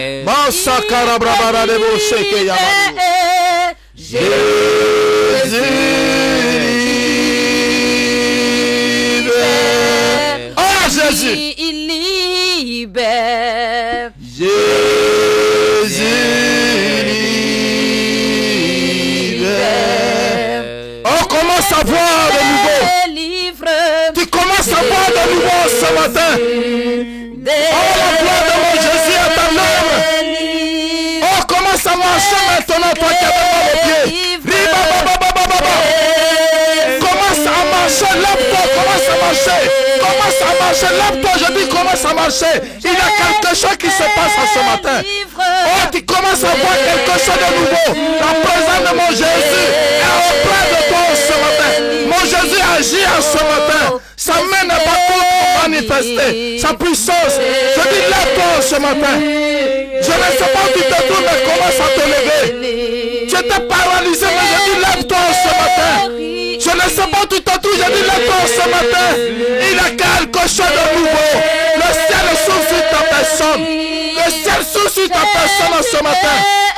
Massacre brabara de Bosheke Yamanu. Jésus libère. Oh Jésus. Il libère. Jésus libère. On commence à voir de nouveau. Tu commences à voir de nouveau ce matin. Oh la gloire de mon Jésus est en homme. Oh commence à marcher maintenant toi qui as mal aux pieds. Commence à marcher, lève-toi, commence à marcher. Commence à marcher, lève-toi, je dis commence à marcher. Il y a quelque chose qui se passe ce matin. Oh, tu commences à voir quelque chose de nouveau. La présence de mon Jésus est auprès de toi ce matin. Mon Jésus agit ce matin. Sa main n'est pas toute manifestée. Sa puissance. Je dis lève-toi ce matin. Je ne sais pas où tu te trouves, mais commence à te lever. Tu étais paralysé, mais je dis lève-toi ce matin. Je ne sais pas où tu te trouves, je dis lève-toi ce matin. Il y a quelque chose de nouveau. Le ciel s'ouvre sur ta personne. Le ciel s'ouvre sur ta personne ce matin.